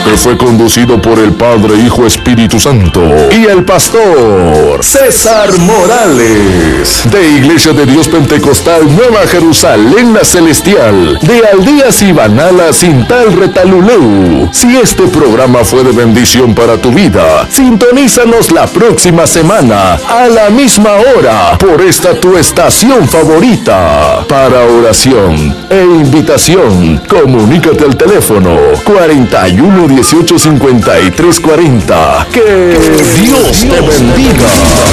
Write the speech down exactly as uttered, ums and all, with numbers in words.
Este fue conducido por el Padre, Hijo, Espíritu Santo y el pastor César Morales, de Iglesia de Dios Pentecostal Nueva Jerusalén la Celestial, de Aldías y Banala Cintal Retaluleu. Si este programa fue de bendición para tu vida, sintonízanos la próxima semana a la misma hora por esta tu estación favorita. Para oración e invitación, comunícate al teléfono cuarenta y uno dieciocho cincuenta y tres cuarenta. Que Dios te bendiga.